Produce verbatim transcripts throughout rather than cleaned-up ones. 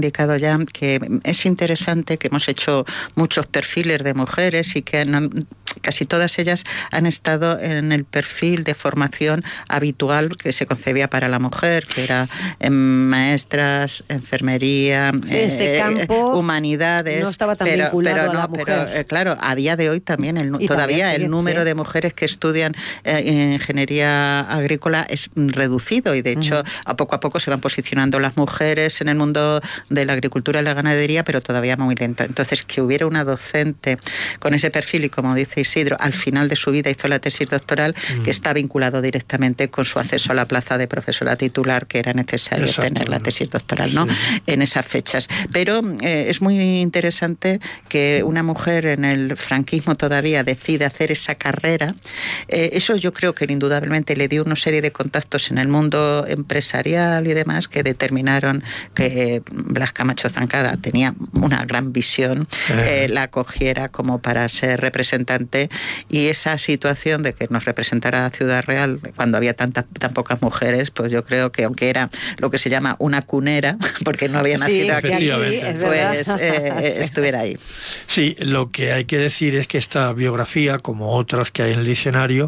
indicado ya, que es interesante que hemos hecho muchos perfiles de mujeres y que han, casi todas ellas han estado en el perfil de formación habitual que se concebía para la mujer, que era eh, maestras, enfermería, sí, este eh, campo humanidades. No estaba tan pero, vinculado pero a no, la mujer. Pero, eh, claro, a día de hoy también, el, todavía también sigue, el número sí. de mujeres que estudian eh, ingeniería agrícola es reducido y de hecho uh-huh. a poco a poco se van posicionando las mujeres en el mundo de la agricultura y la ganadería, pero todavía muy lento. Entonces, que hubiera una docente con ese perfil y, como dice Isidro, al final de su vida hizo la tesis doctoral, uh-huh. que está vinculado directamente con su acceso a la plaza de profesora titular, que era necesario Exacto. tener la tesis doctoral, ¿no? Sí. En esas fechas. Pero eh, es muy interesante que una mujer en el franquismo todavía decide hacer esa carrera. Eh, eso yo creo que indudablemente le dio una serie de contactos en el mundo empresarial y demás que determinaron que Blas Camacho Zancada tenía una gran visión, eh, la acogiera como para ser representante, y esa situación de que nos representara Ciudad Real cuando había tantas tan pocas mujeres, pues yo creo que aunque era lo que se llama una cunera, porque no había nacido sí, aquí, aquí pues eh, estuviera ahí. Sí, lo que hay que decir es que esta biografía, como otras que hay en el diccionario,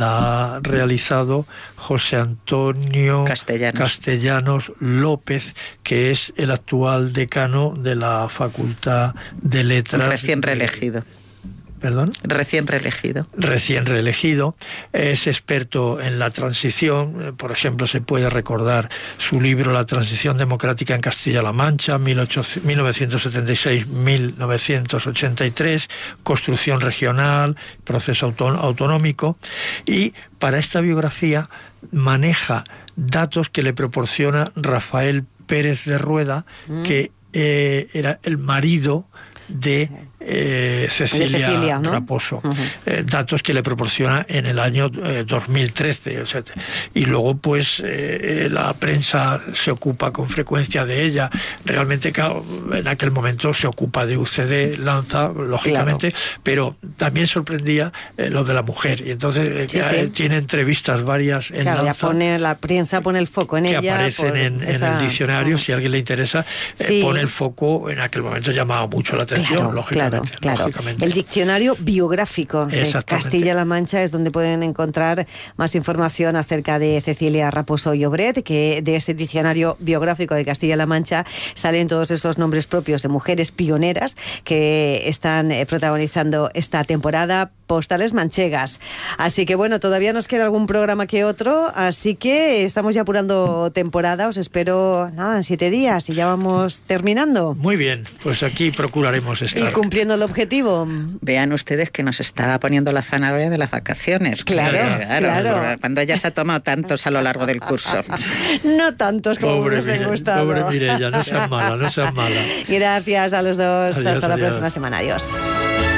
la ha realizado José Antonio Castellanos. Castellanos López, que es el actual decano de la Facultad de Letras. Recién de... reelegido. ¿Perdón? Recién reelegido. Recién reelegido. Es experto en la transición. Por ejemplo, se puede recordar su libro La transición democrática en Castilla-La Mancha, mil novecientos setenta y seis a mil novecientos ochenta y tres, Construcción regional, Proceso autonómico. Y para esta biografía maneja datos que le proporciona Rafael Pérez de Rueda, mm. que eh, era el marido de eh, Cecilia, de Cecilia, ¿no? Raposo, uh-huh. eh, datos que le proporciona en el año eh, dos mil trece, etcétera. Y luego pues eh, la prensa se ocupa con frecuencia de ella. Realmente, claro, en aquel momento se ocupa de U C D, Lanza, lógicamente, claro. pero también sorprendía eh, lo de la mujer, y entonces eh, sí, sí. tiene entrevistas varias en claro, Lanza, ya pone, la prensa pone el foco en que ella, aparecen en, esa... en el diccionario, uh-huh. si a alguien le interesa, sí. eh, pone el foco. En aquel momento llamaba mucho la atención, claro, lógicamente. Claro, claro. Lógicamente. El diccionario biográfico de Castilla-La Mancha es donde pueden encontrar más información acerca de Cecilia Raposo Llobret, que de ese diccionario biográfico de Castilla-La Mancha salen todos esos nombres propios de mujeres pioneras que están protagonizando esta temporada Postales Manchegas. Así que bueno, todavía nos queda algún programa que otro, así que estamos ya apurando temporada. Os espero, nada, en siete días y ya vamos terminando. Muy bien, pues aquí procuraremos estar. Y cumpliendo el objetivo. Vean ustedes que nos está poniendo la zanahoria de las vacaciones. Claro, claro. claro. Cuando ella se ha tomado tantos a lo largo del curso. No tantos como pobre nos ha gustado. Pobre Mireia, no seas mala, no seas mala. Gracias a los dos. Adiós, Hasta la adiós. próxima semana. Adiós.